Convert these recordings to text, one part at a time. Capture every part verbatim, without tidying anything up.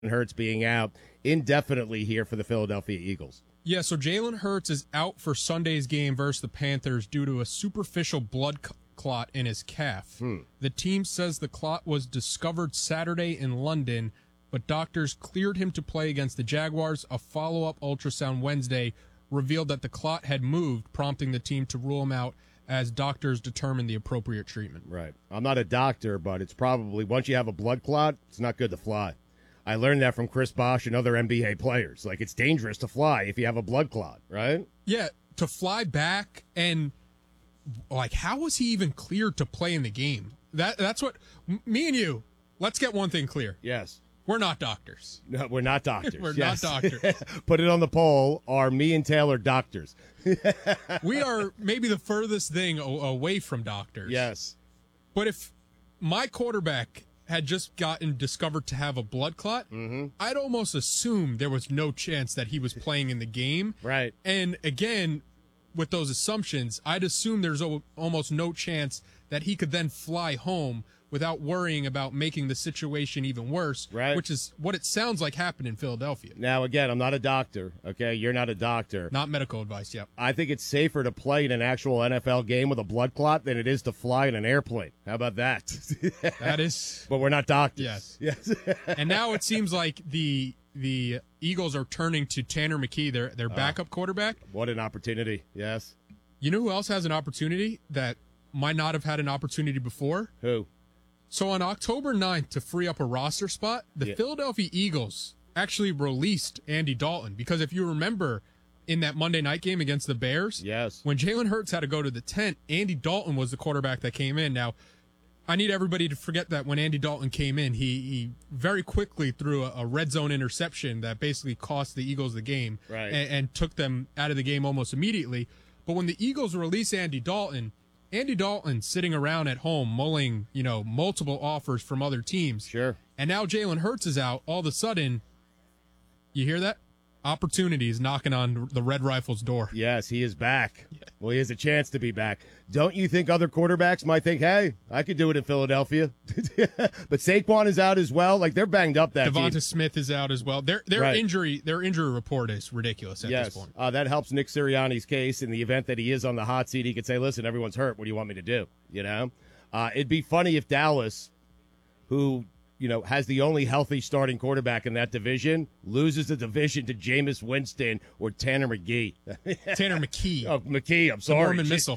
Hurts being out indefinitely here for the Philadelphia Eagles. Yeah, so Jalen Hurts is out for Sunday's game versus the Panthers due to a superficial blood clot in his calf. Hmm. The team says the clot was discovered Saturday in London, but doctors cleared him to play against the Jaguars. A follow-up ultrasound Wednesday revealed that the clot had moved, prompting the team to rule him out as doctors determined the appropriate treatment. Right. I'm not a doctor, but it's probably, once you have a blood clot, it's not good to fly. I learned that from Chris Bosh and other N B A players. Like, it's dangerous to fly if you have a blood clot, right? Yeah, to fly back and, like, how was he even cleared to play in the game? That That's what, me and you, let's get one thing clear. Yes. We're not doctors. No, we're not doctors. we're yes. not doctors. Put it on the poll. Are me and Taylor doctors? We are maybe the furthest thing a- away from doctors. Yes. But if my quarterback had just gotten discovered to have a blood clot, mm-hmm. I'd almost assume there was no chance that he was playing in the game. Right. And again, with those assumptions, I'd assume there's o- almost no chance that he could then fly home without worrying about making the situation even worse, right. which is what it sounds like happened in Philadelphia. Now, again, I'm not a doctor, okay? You're not a doctor. Not medical advice, yep. I think it's safer to play in an actual N F L game with a blood clot than it is to fly in an airplane. How about that? That is... But we're not doctors. Yes. Yes. And now it seems like the the Eagles are turning to Tanner McKee, their, their backup uh, quarterback. What an opportunity, yes. You know who else has an opportunity that might not have had an opportunity before? Who? So on October ninth, to free up a roster spot, the yeah. Philadelphia Eagles actually released Andy Dalton. Because if you remember in that Monday night game against the Bears, yes, when Jalen Hurts had to go to the tent, Andy Dalton was the quarterback that came in. Now, I need everybody to forget that when Andy Dalton came in, he, he very quickly threw a, a red zone interception that basically cost the Eagles the game right. and, and took them out of the game almost immediately. But when the Eagles released Andy Dalton, Andy Dalton sitting around at home mulling, you know, multiple offers from other teams. Sure. And now Jalen Hurts is out. All of a sudden, you hear that? Opportunities knocking on the Red Rifle's door. Yes, he is back. Yeah. Well, he has a chance to be back. Don't you think other quarterbacks might think, hey, I could do it in Philadelphia? But Saquon is out as well. Like, they're banged up, that Devonta team. Smith is out as well. Their their right. injury their injury report is ridiculous at yes. this point. Uh, that helps Nick Sirianni's case. In the event that he is on the hot seat, he could say, listen, everyone's hurt. What do you want me to do? You know? Uh, it'd be funny if Dallas, who, you know, has the only healthy starting quarterback in that division, loses the division to Jameis Winston or Tanner McGee. Tanner McKee. Oh, McKee, I'm sorry. The Mormon Missile.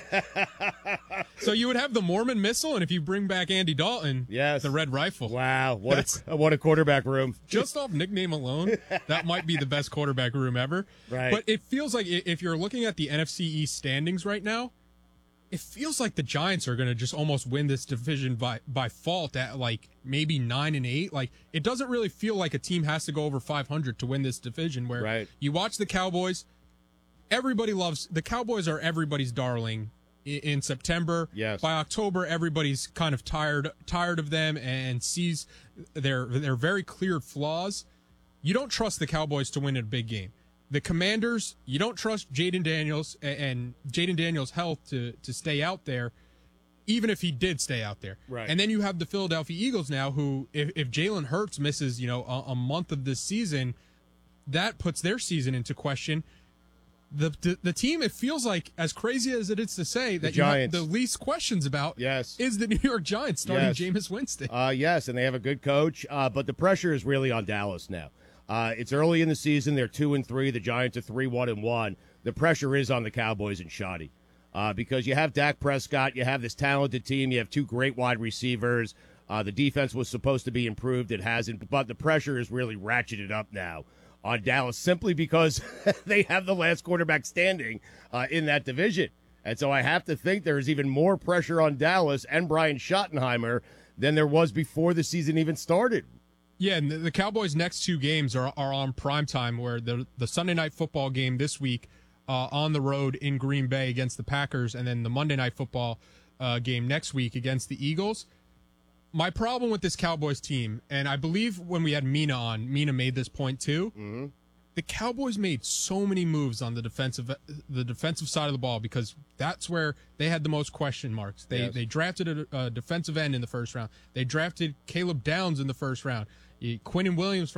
So you would have the Mormon Missile, and if you bring back Andy Dalton, yes. the Red Rifle. Wow, what a, what a quarterback room. Just off nickname alone, that might be the best quarterback room ever. Right. But it feels like if you're looking at the N F C East standings right now, it feels like the Giants are going to just almost win this division by, by fault at like maybe nine and eight. Like, it doesn't really feel like a team has to go over five hundred to win this division, where right. you watch the Cowboys. Everybody loves the Cowboys are everybody's darling in, in September. Yes. By October, everybody's kind of tired, tired of them and sees their, their very clear flaws. You don't trust the Cowboys to win a big game. The Commanders, you don't trust Jaden Daniels and Jaden Daniels' health to, to stay out there, even if he did stay out there. Right. And then you have the Philadelphia Eagles now, who, if, if Jalen Hurts misses, you know, a, a month of this season, that puts their season into question. The, the the team, it feels like, as crazy as it is to say, that you have the least questions about yes. is the New York Giants starting yes. Jameis Winston. Uh, yes, and they have a good coach, uh, but the pressure is really on Dallas now. Uh, it's early in the season. They're two and three. The Giants are three, one and one. The pressure is on the Cowboys and Shoddy, uh, because you have Dak Prescott. You have this talented team. You have two great wide receivers. Uh, the defense was supposed to be improved. It hasn't, but the pressure is really ratcheted up now on Dallas simply because they have the last quarterback standing uh, in that division. And so I have to think there's even more pressure on Dallas and Brian Schottenheimer than there was before the season even started. Yeah, and the, the Cowboys' next two games are, are on primetime, where the the Sunday Night Football game this week uh, on the road in Green Bay against the Packers, and then the Monday Night Football uh, game next week against the Eagles. My problem with this Cowboys team, and I believe when we had Mina on, Mina made this point too, mm-hmm. the Cowboys made so many moves on the defensive the defensive side of the ball because that's where they had the most question marks. They yes. they drafted a, a defensive end in the first round. They drafted Caleb Downs in the first round. Quinnen Williams